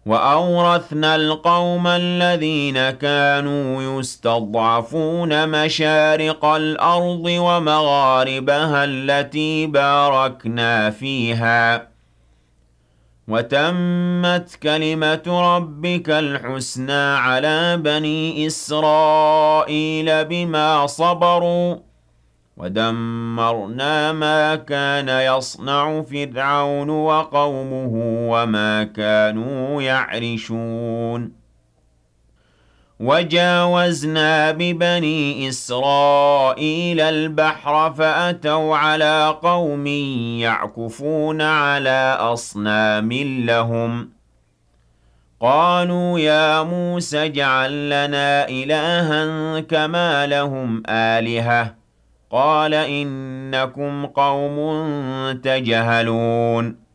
وأورثنا القوم الذين كانوا يستضعفون مشارق الأرض ومغاربها التي باركنا فيها وتمت كلمة ربك الحسنى على بني إسرائيل بما صبروا ودمرنا ما كان يصنع فرعون وقومه وما كانوا يعرشون وجاوزنا ببني إسرائيل البحر فأتوا على قوم يعكفون على أصنام لهم قالوا يا موسى اجعل لنا إلها كما لهم آلهة قال إنكم قوم تجهلون